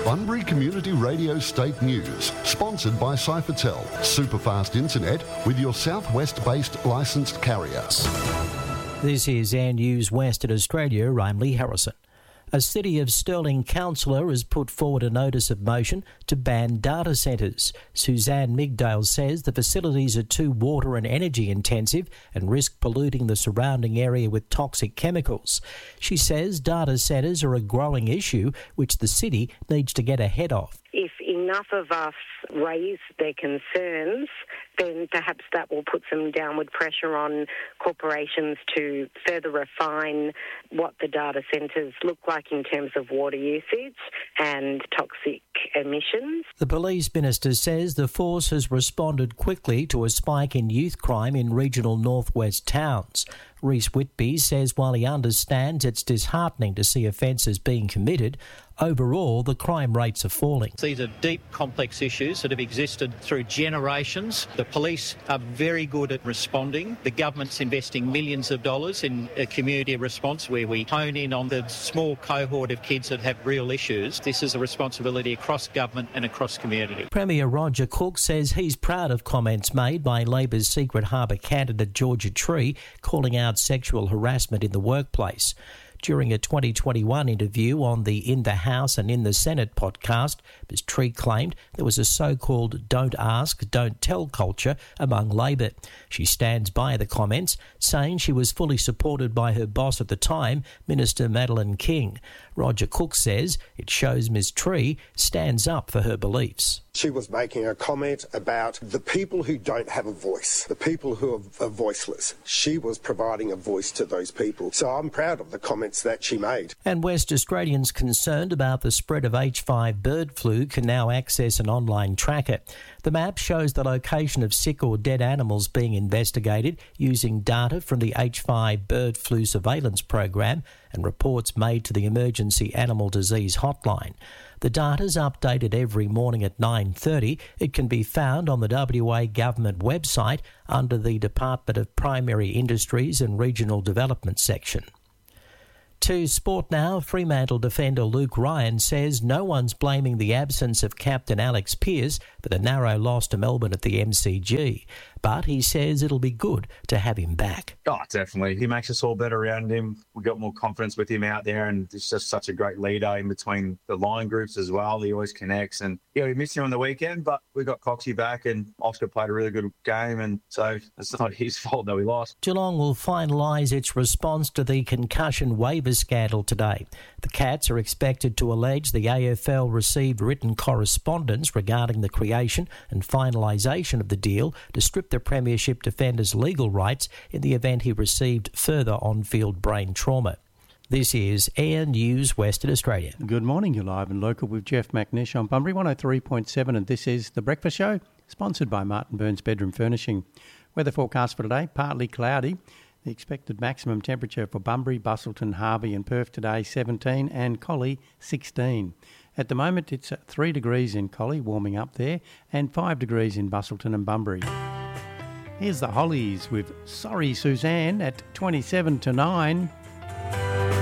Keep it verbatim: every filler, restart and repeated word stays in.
Bunbury Community Radio State News, sponsored by Cyfertel, superfast internet with your southwest-based licensed carrier. This is Air News Western Australia. I'm Lee Harrison. A City of Stirling councillor has put forward a notice of motion to ban data centres. Suzanne Migdale says the facilities are too water and energy intensive and risk polluting the surrounding area with toxic chemicals. She says data centres are a growing issue which the city needs to get ahead of. If enough of us raise their concerns, then perhaps that will put some downward pressure on corporations to further refine what the data centres look like in terms of water usage and toxic emissions. The police minister says the force has responded quickly to a spike in youth crime in regional northwest towns. Rhys Whitby says while he understands it's disheartening to see offences being committed, overall the crime rates are falling. These are deep, complex issues that have existed through generations. The police are very good at responding. The government's investing millions of dollars in a community response where we hone in on the small cohort of kids that have real issues. This is a responsibility across government and across community. Premier Roger Cook says he's proud of comments made by Labor's Secret Harbour candidate Georgia Tree calling out sexual harassment in the workplace. During a twenty twenty-one interview on the In the House and In the Senate podcast, Miz Tree claimed there was a so-called don't ask, don't tell culture among Labor. She stands by the comments, saying she was fully supported by her boss at the time, Minister Madeleine King. Roger Cook says it shows Miz Tree stands up for her beliefs. She was making a comment about the people who don't have a voice, the people who are, are voiceless. She was providing a voice to those people. So I'm proud of the comments that she made. And West Australians concerned about the spread of H five bird flu can now access an online tracker. The map shows the location of sick or dead animals being investigated using data from the H five bird flu surveillance program and reports made to the Emergency Animal Disease Hotline. The data's updated every morning at nine thirty. It can be found on the W A Government website under the Department of Primary Industries and Regional Development section. To sport now, Fremantle defender Luke Ryan says no one's blaming the absence of captain Alex Pearce for the narrow loss to Melbourne at the M C G. But he says it'll be good to have him back. Oh, definitely. He makes us all better around him. We've got more confidence with him out there, and he's just such a great leader in between the line groups as well. He always connects. And, yeah, we missed him on the weekend, but we got Coxie back, and Oscar played a really good game, and so it's not his fault that we lost. Geelong will finalise its response to the concussion waiver scandal today. The Cats are expected to allege the A F L received written correspondence regarding the creation and finalisation of the deal to strip the Premiership defender's legal rights in the event he received further on-field brain trauma. This is Air News Western Australia. Good morning, you're live and local with Jeff McNish on Bunbury one oh three point seven, and this is The Breakfast Show, sponsored by Martin Burns Bedroom Furnishing. Weather forecast for today, partly cloudy. The expected maximum temperature for Bunbury, Busselton, Harvey and Perth today, seventeen, and Collie, sixteen. At the moment, it's at three degrees in Collie, warming up there, and five degrees in Busselton and Bunbury. Here's the Hollies with Sorry Suzanne at twenty-seven to nine.